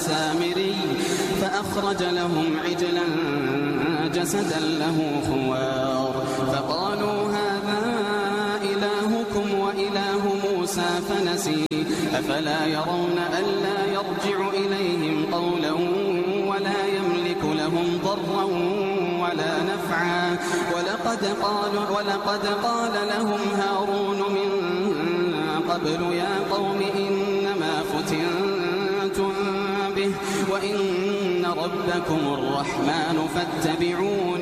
السامري فأخرج لهم عجلا جسدا له خوار فقالوا هذا إلهكم وإله موسى فنسي أفلا يرون ألا يرجع إليهم قولا ولا يملك لهم ضرا ولا نفعا ولقد قال لهم هارون من قبل يا قوم إنما فتنتم به وإن ربكم الرحمن فاتبعوني